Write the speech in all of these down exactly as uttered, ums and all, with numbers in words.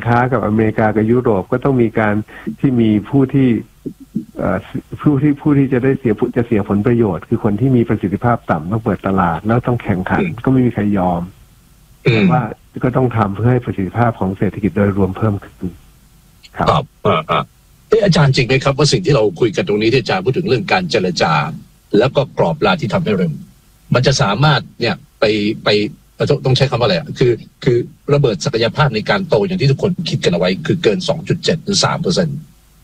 ค้ากับอเมริกากับยุโรปก็ต้องมีการที่มีผู้ที่ผู้ที่ผู้ที่จะได้เสียจะเสียผลประโยชน์คือคนที่มีประสิทธิภาพต่ำต้องเปิดตลาดแล้วต้องแข่งขันก็ไม่มีใครยอมแต่ว่าก็ต้องทำเพื่อให้ประสิทธิภาพของเศรษฐกิจโดยรวมเพิ่มขึ้นครับอ่าอ่าอาจารย์จริงไหมครับว่าสิ่งที่เราคุยกันตรงนี้ที่อาจารย์พูดถึงเรื่องการเจรจาแล้วก็กรอบเวลาที่ทำให้เร็วมันจะสามารถเนี่ยไปไปต้องใช้คำว่าอะไรอ่ะคือคือระเบิดศักยภาพในการโตอย่างที่ทุกคนคิดกันเอาไว้คือเกิน สองจุดเจ็ด หรือ สามเปอร์เซ็นต์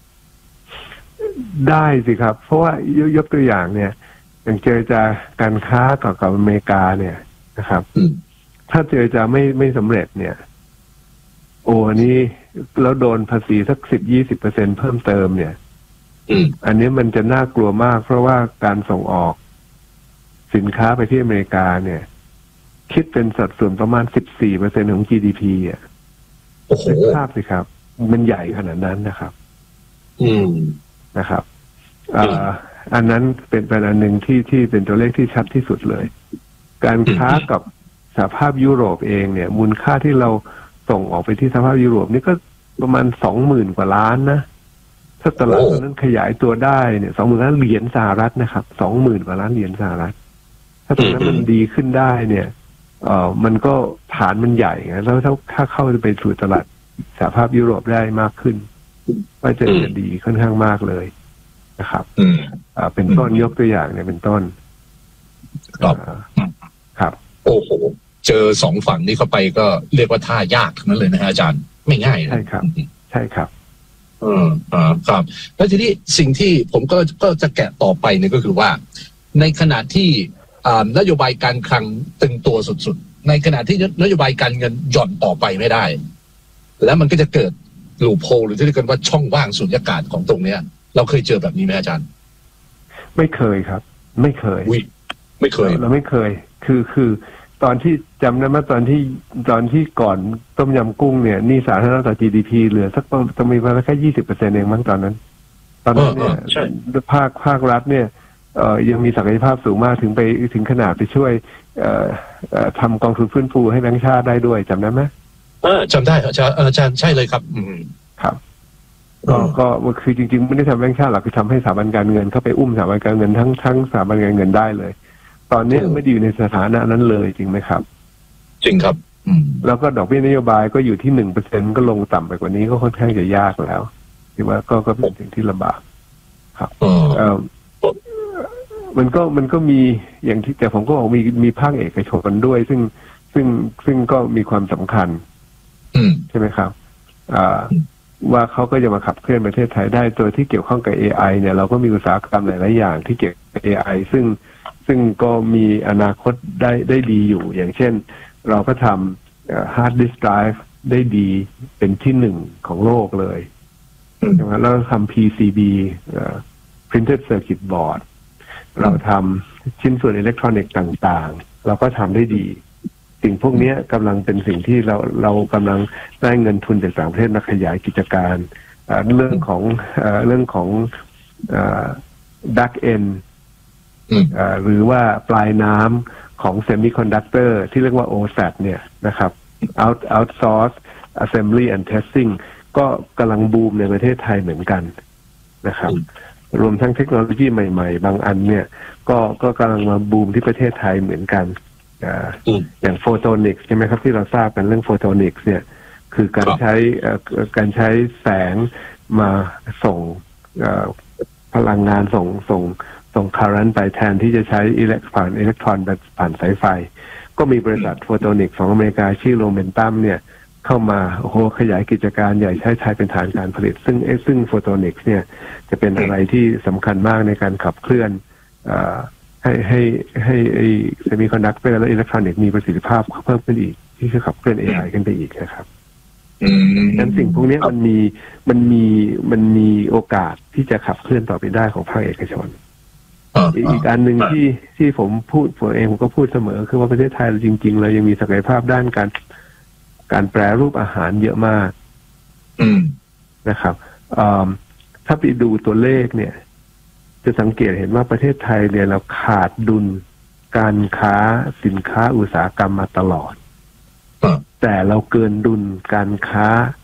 ได้สิครับเพราะว่ายกตัวอย่างเนี่ยอย่างเจรจาการค้ากับกับอเมริกาเนี่ยนะครับถ้าเจรจาไม่ไม่สำเร็จเนี่ยโอ้อันนี้แล้วโดนภาษีสักสิบยี่สิบเปอร์เซ็นเพิ่มเติมเนี่ยอันนี้มันจะน่ากลัวมากเพราะว่าการส่งออกสินค้าไปที่อเมริกาเนี่ยคิดเป็นสัดส่วนประมาณสิบสี่เปอร์เซ็นของ จี ดี พี อ่ะโอ้โหภาพสิครับมันใหญ่ขนาดนั้นนะครับอืมนะครับอ่าอันนั้นเป็นเป็นอันหนึ่งที่ที่เป็นตัวเลขที่ชัดที่สุดเลยการค้ากับสหภาพยุโรปเองเนี่ยมูลค่าที่เราส่งออกไปที่สหภาพยุโรปนี่ก็ประมาณสองหมื่นกว่าล้านนะถ้าตลาดตรงนั้นขยายตัวได้เนี่ยสองหมื่นล้านเหรียญสหรัฐนะครับสองหมื่นกว่าล้านเหรียญสหรัฐถ้าตรงนั้นมันดีขึ้นได้เนี่ยเอ่อมันก็ฐานมันใหญ่ไงแล้วถ้าถ้าเข้าไปสู่ตลาดสหภาพยุโรปได้มากขึ้นก็จะจะดีค่อนข้างมากเลยนะครับอ่าเป็นต้นยกตัวอย่างเนี่ยเป็นต้นครับครับโอ้โหเจอสองฝั่งนี้เข้าไปก็เรียกว่าท่ายากทั้งนั้นเลยนะฮะอาจารย์ไม่ง่ายใช่ครับใช่ครับเอออ่าครับแล้วทีนี้สิ่งที่ผมก็ก็จะแกะต่อไปเนี่ยก็คือว่าในขณะที่อ่านโยบายการคลังตึงตัวสุดๆในขณะที่นโยบายการเงินหย่อนต่อไปไม่ได้แล้วมันก็จะเกิดลูปโฮลหรือที่เรียกกันว่าช่องว่างสุญญากาศของตรงเนี้ยเราเคยเจอแบบนี้ไหมอาจารย์ไม่เคยครับไม่เคยไม่เคยเราไม่เคยคือคือตอนที่จำได้ไหมตอนที่ตอนที่ก่อนต้มยำกุ้งเนี่ยนี่สาธารณต่อ จี ดี พี เหลือสักต้องมีประมาณแค่ยี่สิบเปอร์เซ็นต์เองมั้งตอนนั้นตอนนั้นเนี่ยภาคภาครัฐเนี่ยเอ่อยังมีศักยภาพสูงมากถึงไปถึงขนาดไปช่วยเอ่อเอ่อทำกองทุนฟื้นฟูให้แบงก์ชาติได้ด้วยจำได้ไหมเออจำได้อาจารย์อาจารย์ใช่เลยครับอืมครับก็ก็คือจริงๆไม่ได้ทำแบงก์ชาติหรอกคือทำให้สถาบันการเงินเข้าไปอุ้มสถาบันการเงินทั้งทั้งสถาบันการเงินได้เลยตอนนี้ไม่ได้อยู่ในสถานะนั้นเลยจริงไหมครับจริงครับแล้วก็ดอกเบี้ยนโยบายก็อยู่ที่หนึ่งเปอร์เซ็นก็ลงต่ำไปกว่านี้ก็ค่อนข้างจะยากแล้วที่ว่าก็ก็เป็นสิ่งที่ลำบากครับเออมันก็มันก็มีอย่างที่แต่ผมก็บอกมีมีภาคเอกชนด้วยซึ่งซึ่งซึ่งก็มีความสำคัญใช่ไหมครับอ่าว่าเขาก็จะมาขับเคลื่อนประเทศไทยได้ตัวที่เกี่ยวข้องกับ เอ ไอ เนี่ยเราก็มีอุตสาหกรรมหลายๆอย่างที่เกี่ยวกับ เอ ไอ ซึ่งซึ่งก็มีอนาคตได้ได้ดีอยู่อย่างเช่นเราก็ทำ hard disk drive ได้ดีเป็นที่หนึ่งของโลกเลยใช่ไหมแล้วทำ พี ซี บี printed circuit board เราทำชิ้นส่วนอิเล็กทรอนิกส์ต่างๆเราก็ทำได้ดีสิ่งพวกนี้กำลังเป็นสิ่งที่เราเรากำลังได้เงินทุนจากต่างประเทศมาขยายกิจการเรื่องของเรื่องของ back end หรือว่าปลายน้ำของ semiconductor ที่เรียกว่า โอ แซด เนี่ยนะครับ out outsource assembly and testing ก็กำลังบูมในประเทศไทยเหมือนกันนะครับรวมทั้งเทคโนโลยีใหม่ๆบางอันเนี่ยก็ก็กำลังมาบูมที่ประเทศไทยเหมือนกันอย่างโฟโตนิกส์ใช่ไหมครับที่เราทราบกันเรื่องโฟโตนิกส์เนี่ยคือการใช้การใช้แสงมาส่งพลังงานส่งส่งส่งคาร์เรนต์ไปแทนที่จะใช้อิเล็กผ่านอิเล็กตรอนผ่านสายไฟก็มีบริษัทโฟโตนิกส์ของอเมริกาชื่อโรเมนตัมเนี่ยเข้ามาโอ้โหขยายกิจการใหญ่ใช้ไทยเป็นฐานการผลิตซึ่งซึ่งโฟโตนิกส์เนี่ยจะเป็นอะไรที่สำคัญมากในการขับเคลื่อนให้ให้ให้ไอ้เซมิคอนดักเตอร์และอิเล็กทรอนิกส์มีประสิทธิภาพเพิ่มขึ้นอีกที่จะขับเคลื่อน เอ ไอ ขึ้นไปอีกนะครับดังนั้นสิ่งพวกนี้มันมีมันมีมันมีโอกาสที่จะขับเคลื่อนต่อไปได้ของภาคเอกชนอีกอันหนึ่งที่ที่ผมพูดผมเองผมก็พูดเสมอคือว่าประเทศไทยจริงๆเรายังมีศักยภาพด้านการการแปรรูปอาหารเยอะมากนะครับถ้าไปดูตัวเลขเนี่ยจะสังเกตเห็นว่าประเทศไทยเนี่ยเราขาดดุลการค้าสินค้าอุตสาหกรรมมาตลอดแต่เราเกินดุลการค้า